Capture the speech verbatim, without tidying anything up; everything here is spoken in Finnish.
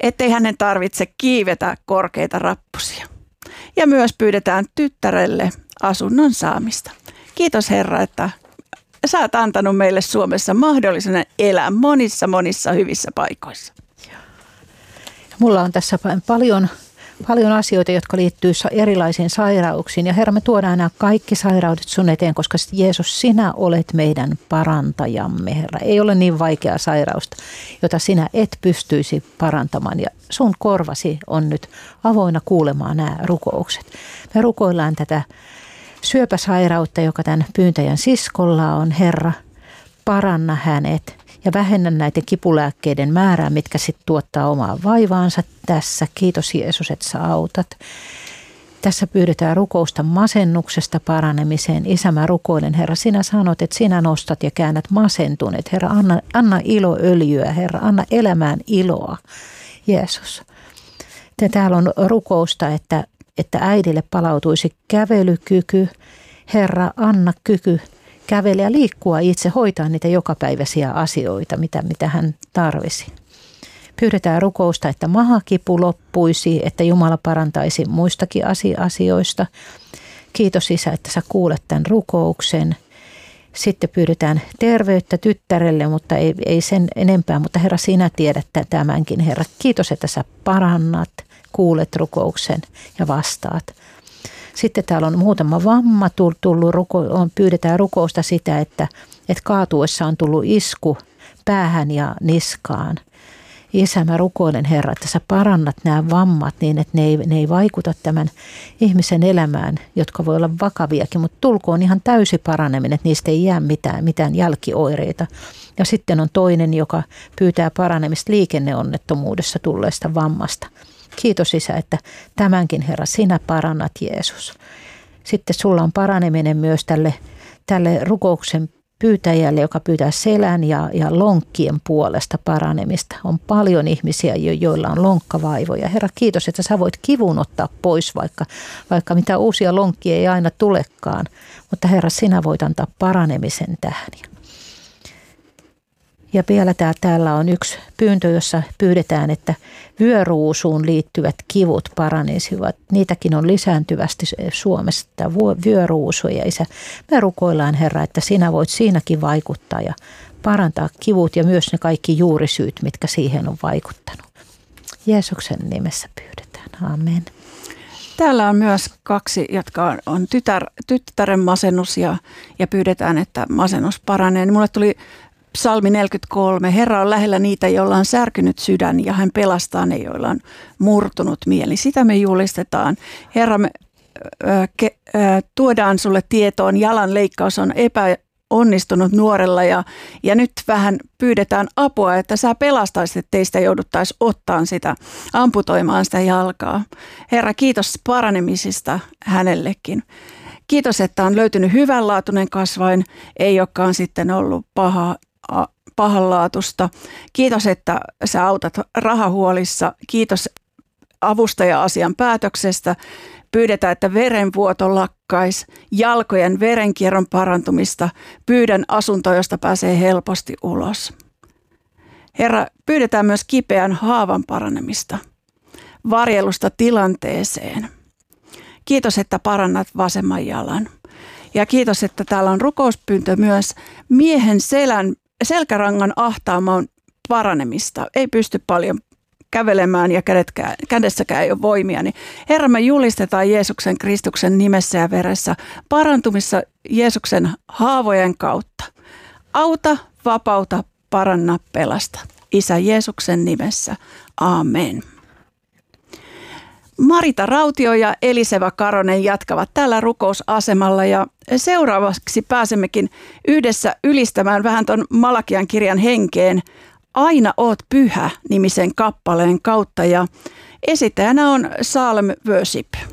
ettei hänen tarvitse kiivetä korkeita rappusia. Ja myös pyydetään tyttärelle asunnon saamista. Kiitos Herra, että sä oot antanut meille Suomessa mahdollisuuden elää monissa monissa hyvissä paikoissa. Mulla on tässä paljon, paljon asioita, jotka liittyy erilaisiin sairauksiin. Ja Herra, me tuodaan nämä kaikki sairaudet sun eteen, koska Jeesus, sinä olet meidän parantajamme, Herra. Ei ole niin vaikeaa sairausta, jota sinä et pystyisi parantamaan. Ja sun korvasi on nyt avoinna kuulemaan nämä rukoukset. Me rukoillaan tätä syöpäsairautta, joka tämän pyyntäjän siskolla on, Herra. Paranna hänet. Ja vähennä näiden kipulääkkeiden määrää, mitkä sitten tuottaa omaa vaivaansa tässä. Kiitos Jeesus, että sä autat. Tässä pyydetään rukousta masennuksesta paranemiseen. Isä, mä rukoilen, Herra, sinä sanot, että sinä nostat ja käännät masentuneet. Herra, anna, anna iloöljyä, Herra, anna elämään iloa, Jeesus. Ja täällä on rukousta, että, että äidille palautuisi kävelykyky. Herra, anna kyky kävellä ja liikkua itse, hoitaa niitä jokapäiväisiä asioita, mitä, mitä hän tarvisi. Pyydetään rukousta, että mahakipu loppuisi, että Jumala parantaisi muistakin asioista. Kiitos Isä, että sä kuulet tämän rukouksen. Sitten pyydetään terveyttä tyttärelle, mutta ei, ei sen enempää, mutta Herra, sinä tiedät tämänkin, Herra. Kiitos, että sä parannat, kuulet rukouksen ja vastaat. Sitten täällä on muutama vamma tullut, on, pyydetään rukousta sitä, että, että kaatuessa on tullut isku päähän ja niskaan. Isä, mä rukoilen, Herra, että sä parannat nämä vammat niin, että ne ei, ne ei vaikuta tämän ihmisen elämään, jotka voi olla vakaviakin, mutta tulkoon ihan täysi paraneminen, että niistä ei jää mitään, mitään jälkioireita. Ja sitten on toinen, joka pyytää paranemista liikenneonnettomuudessa tulleesta vammasta. Kiitos Isä, että tämänkin Herra, sinä parannat Jeesus. Sitten sulla on paraneminen myös tälle, tälle rukouksen pyytäjälle, joka pyytää selän ja, ja lonkkien puolesta paranemista. On paljon ihmisiä, joilla on lonkkavaivoja. Herra, kiitos, että sä voit kivun ottaa pois, vaikka, vaikka mitä uusia lonkkia ei aina tulekaan. Mutta Herra, sinä voit antaa paranemisen tähän. Ja vielä täällä on yksi pyyntö, jossa pyydetään, että vyöruusuun liittyvät kivut paranisivat. Niitäkin on lisääntyvästi Suomessa, vyöruusuja. Isä, me rukoillaan, Herra, että sinä voit siinäkin vaikuttaa ja parantaa kivut ja myös ne kaikki juurisyyt, mitkä siihen on vaikuttanut. Jeesuksen nimessä pyydetään. Amen. Täällä on myös kaksi, jotka on tytär, tyttären masennus ja, ja pyydetään, että masennus paranee. Mulle tuli Psalmi neljäkymmentäkolme. Herra on lähellä niitä, joilla on särkynyt sydän ja hän pelastaa ne, joilla on murtunut mieli. Sitä me julistetaan. Herra, me äh, ke, äh, tuodaan sulle tietoon. Jalan leikkaus on epäonnistunut nuorella ja, ja nyt vähän pyydetään apua, että sä pelastaisit, että teistä jouduttaisiin ottaan sitä, amputoimaan sitä jalkaa. Herra, kiitos paranemisista hänellekin. Kiitos, että on löytynyt hyvänlaatuinen kasvain, ei olekaan sitten ollut paha, pahanlaatusta. Kiitos, että sä autat rahahuolissa. Kiitos avustaja-asian päätöksestä. Pyydetään, että verenvuoto lakkaisi, jalkojen verenkierron parantumista. Pyydän asuntoa, josta pääsee helposti ulos. Herra, pyydetään myös kipeän haavan paranemista, varjelusta tilanteeseen. Kiitos, että parannat vasemman jalan. Ja kiitos, että täällä on rukouspyyntö myös miehen selän, selkärangan ahtaamon paranemista. Ei pysty paljon kävelemään ja kädetkään, kädessäkään ei ole voimia. Niin Herra, me julistetaan Jeesuksen Kristuksen nimessä ja veressä parantumissa Jeesuksen haavojen kautta. Auta, vapauta, paranna, pelasta. Isä Jeesuksen nimessä. Amen. Marita Rautio ja Eliseva Karonen jatkavat tällä rukousasemalla ja seuraavaksi pääsemmekin yhdessä ylistämään vähän ton Malakian kirjan henkeen Aina oot pyhä -nimisen kappaleen kautta ja esittäjänä on Salm Worship.